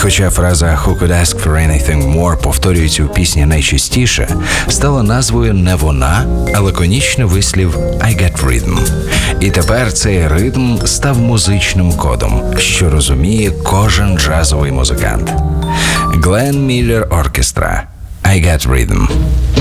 Хоча фраза «Who could ask for anything more» повторюється у пісні найчастіше, стала назвою не вона, а лаконічний вислів «I get rhythm». І тепер цей ритм став музичним кодом, що розуміє кожен джазовий музикант. Glenn Miller Orchestra. I get rhythm.